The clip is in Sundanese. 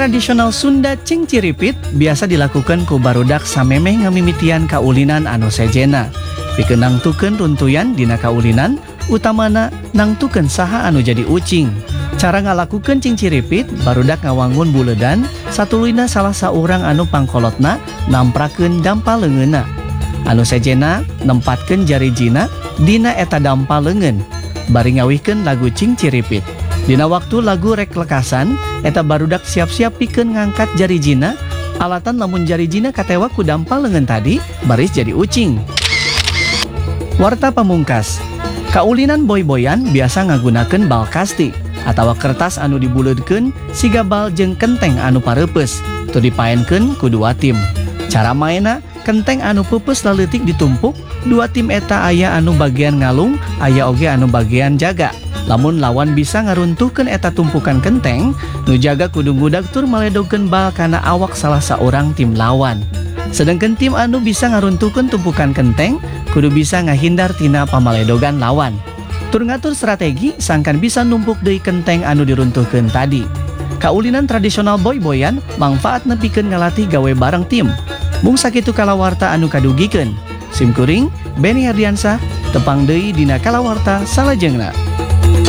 tradisional Sunda cingciripit biasa dilakukan ku barudak samemeh ngamimitian kaulinan anu sejena. Pikeun nangtukeun runtuyan dina kaulinan, utamana nangtukeun saha anu jadi ucing. Cara ngalakukeun cingciripit, barudak ngawangun buledan, satuluyna salah saurang anu pangkolotna namprakeun dampal leungeunna. Anu sejena nempatkeun jarijina dina eta dampal leungeun, bari ngawihkeun lagu cingciripit. Dina waktu lagu rek lekasan, eta barudak siap-siap pikeun ngangkat jarijina, alatan lamun jarijina katewa ku dampal leungeun tadi, baris jadi ucing. Warta pamungkas. Kaulinan boy-boyan biasa ngagunakeun bal kasti atawa kertas anu dibuleudkeun siga bal jeung kenteng anu pareupeus, tu dipaenkeun ku dua tim. Cara mainna, kenteng anu peupeus leutik ditumpuk, dua tim eta aya anu bagian ngalung, aya oge anu bagian jaga. Lamun lawan bisa ngaruntuhkeun eta tumpukan kenteng, nu jaga kudu ngudag tur maledogkeun bal kana awak salah saurang tim lawan. Sedangkan tim anu bisa ngaruntuhkeun tumpukan kenteng, kudu bisa ngahindar tina pamaledogan lawan. Tur ngatur strategi sangkan bisa numpuk deui kenteng anu diruntuhkeun tadi. Kaulinan tradisional boy-boyan mangfaat nepikeun ngalatih gawe bareng tim. Mung sakitu kalawarta anu kadugikeun. Simkuring Benny Herdiansah tepang deui dina kalawarta salajengna.